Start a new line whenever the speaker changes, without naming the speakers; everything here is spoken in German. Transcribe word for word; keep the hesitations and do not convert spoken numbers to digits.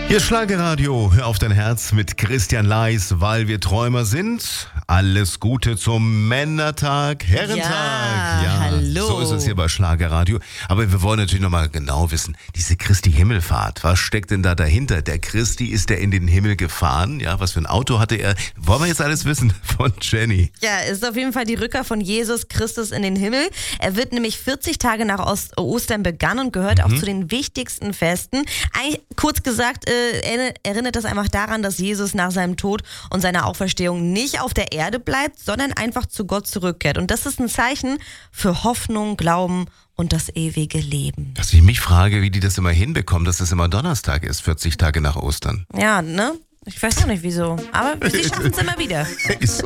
Hier ist Schlagerradio, hör auf dein Herz mit Christian Leis, weil wir Träumer sind. Alles Gute zum Männertag, Herrentag.
Ja, hallo.
So ist es hier bei Schlagerradio. Aber wir wollen natürlich nochmal genau wissen, diese Christi Himmelfahrt, was steckt denn da dahinter? Der Christi, ist der in den Himmel gefahren? Ja, was für ein Auto hatte er? Wollen wir jetzt alles wissen von Jenny?
Ja, ist auf jeden Fall die Rückkehr von Jesus Christus in den Himmel. Er wird nämlich vierzig Tage nach Ost- Ostern begangen und gehört
Mhm.
auch zu den wichtigsten Festen. Eigentlich, kurz gesagt, äh, erinnert das einfach daran, dass Jesus nach seinem Tod und seiner Auferstehung nicht auf der Erde bleibt, sondern einfach zu Gott zurückkehrt. Und das ist ein Zeichen für Hoffnung, Glauben und das ewige Leben.
Dass ich mich frage, wie die das immer hinbekommen, dass es immer Donnerstag ist, vierzig Tage nach Ostern.
Ja, ne? Ich weiß auch nicht wieso. Aber sie schaffen es immer wieder.
Ist so.